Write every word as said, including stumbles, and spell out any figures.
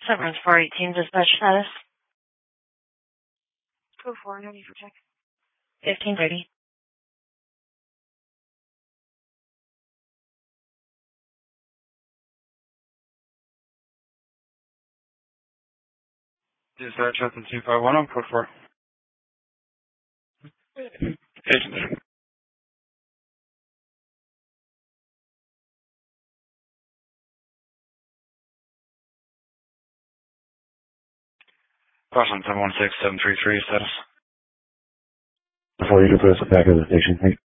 Severance four eighteen, dispatch status. Code four, no need for check. fifteen thirty. Dispatch up in two five one on code four. Agent. Boston seven one six seven three three status. Before you can put us back in the station, hey.